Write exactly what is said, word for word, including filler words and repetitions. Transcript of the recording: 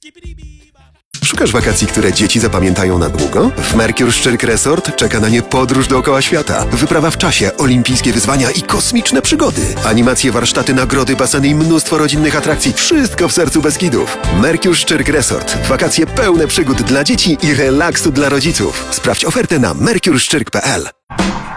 Szukasz wakacji, które dzieci zapamiętają na długo? W Mercure Szczyrk Resort czeka na nie podróż dookoła świata. Wyprawa w czasie, olimpijskie wyzwania i kosmiczne przygody. Animacje, warsztaty, nagrody, baseny i mnóstwo rodzinnych atrakcji. Wszystko w sercu Beskidów. Mercure Szczyrk Resort. Wakacje pełne przygód dla dzieci i relaksu dla rodziców. Sprawdź ofertę na mercure szczyrk kropka p l.